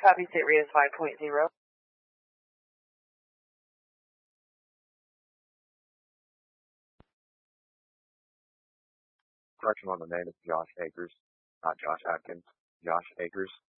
Copy, state rate is 5.0. Correction on the name is Josh Akers, not Josh Atkins. Josh Akers.